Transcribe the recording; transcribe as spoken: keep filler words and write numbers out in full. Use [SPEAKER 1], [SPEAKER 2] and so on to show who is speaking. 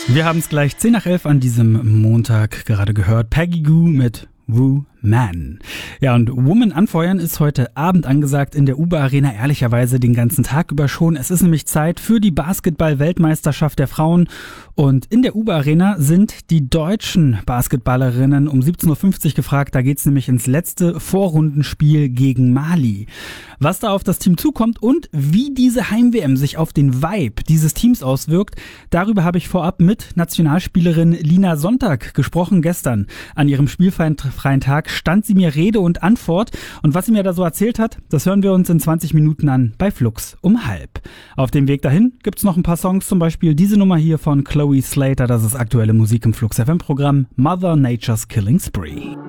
[SPEAKER 1] Wir haben es gleich zehn nach elf an diesem Montag gerade gehört. Peggy Gou mit Woo Man. Ja, und Woman anfeuern ist heute Abend angesagt in der Uber Arena, ehrlicherweise den ganzen Tag über schon. Es ist nämlich Zeit für die Basketball-Weltmeisterschaft der Frauen. Und in der Uber Arena sind die deutschen Basketballerinnen um siebzehn Uhr fünfzig gefragt. Da geht's nämlich ins letzte Vorrundenspiel gegen Mali. Was da auf das Team zukommt und wie diese Heim-W M sich auf den Vibe dieses Teams auswirkt, darüber habe ich vorab mit Nationalspielerin Lina Sonntag gesprochen. Gestern an ihrem spielfreien Tag stand sie mir Rede und Antwort. Und was sie mir da so erzählt hat, das hören wir uns in zwanzig Minuten an bei Flux um halb. Auf dem Weg dahin gibt's noch ein paar Songs, zum Beispiel diese Nummer hier von Chloe Slater. Das ist aktuelle Musik im Flux F M-Programm Mother Nature's Killing Spree.